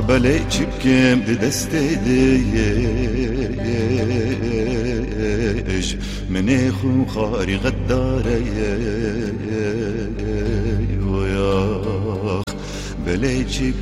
بله چیبکم ده دست دیش من خو خاری غداره ویاخ بله چیبکم